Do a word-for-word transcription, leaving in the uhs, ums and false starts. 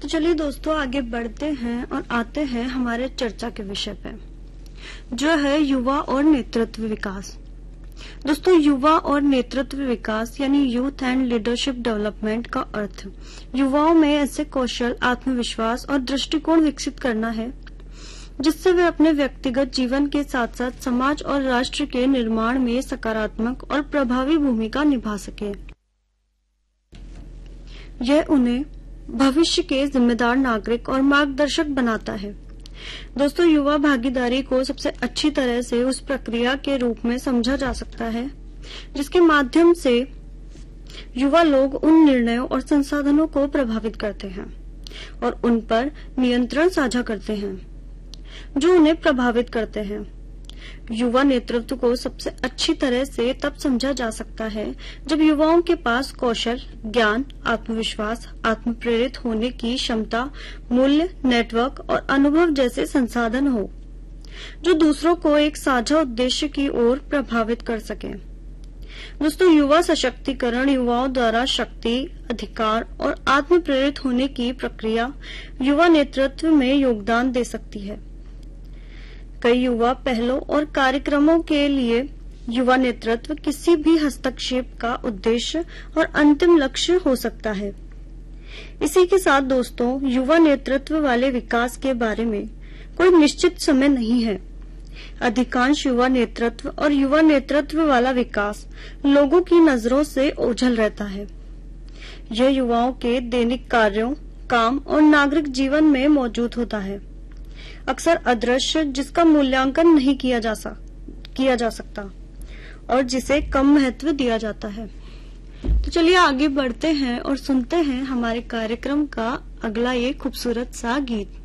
तो चलिए दोस्तों आगे बढ़ते हैं और आते हैं हमारे चर्चा के विषय पे, जो है युवा और नेतृत्व विकास। दोस्तों युवा और नेतृत्व विकास यानी यूथ एंड लीडरशिप डेवलपमेंट का अर्थ युवाओं में ऐसे कौशल, आत्मविश्वास और दृष्टिकोण विकसित करना है जिससे वे अपने व्यक्तिगत जीवन के साथ साथ समाज और राष्ट्र के निर्माण में सकारात्मक और प्रभावी भूमिका निभा सके। यह उन्हें भविष्य के जिम्मेदार नागरिक और मार्गदर्शक बनाता है। दोस्तों युवा भागीदारी को सबसे अच्छी तरह से उस प्रक्रिया के रूप में समझा जा सकता है जिसके माध्यम से युवा लोग उन निर्णयों और संसाधनों को प्रभावित करते हैं और उन पर नियंत्रण साझा करते हैं जो उन्हें प्रभावित करते हैं। युवा नेतृत्व को सबसे अच्छी तरह से तब समझा जा सकता है जब युवाओं के पास कौशल, ज्ञान, आत्मविश्वास, आत्मप्रेरित होने की क्षमता, मूल्य, नेटवर्क और अनुभव जैसे संसाधन हो जो दूसरों को एक साझा उद्देश्य की ओर प्रभावित कर सके। दोस्तों युवा सशक्तिकरण युवाओं द्वारा शक्ति, अधिकार और आत्मप्रेरित होने की प्रक्रिया युवा नेतृत्व में योगदान दे सकती है। कई युवा पहलों और कार्यक्रमों के लिए युवा नेतृत्व किसी भी हस्तक्षेप का उद्देश्य और अंतिम लक्ष्य हो सकता है। इसी के साथ दोस्तों युवा नेतृत्व वाले विकास के बारे में कोई निश्चित समय नहीं है। अधिकांश युवा नेतृत्व और युवा नेतृत्व वाला विकास लोगों की नजरों से ओझल रहता है। यह युवाओं के दैनिक कार्यों, काम और नागरिक जीवन में मौजूद होता है, अक्सर अदृश्य, जिसका मूल्यांकन नहीं किया जा सा, किया जा सकता और जिसे कम महत्व दिया जाता है। तो चलिए आगे बढ़ते हैं और सुनते हैं हमारे कार्यक्रम का अगला ये खूबसूरत सा गीत।